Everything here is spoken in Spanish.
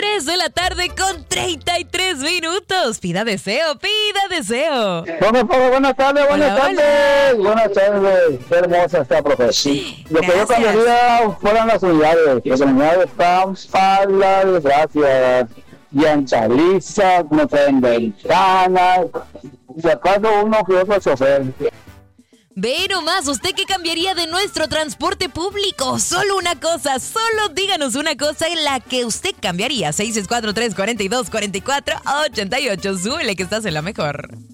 3 de la tarde con 33 minutos. Pida deseo, pida deseo. Buenas tardes. Buenas tardes. Qué hermosa esta profesión. Lo que yo cambiaría fueran las unidades. Las unidades están para desgracia. Llanchaliza, no traen ventanas. Si acaso uno que otro chofer. Ve nomás, ¿usted qué cambiaría de nuestro transporte público? Solo una cosa, solo díganos una cosa en la que usted cambiaría. 664-342-44-88. Súbele que estás en la mejor.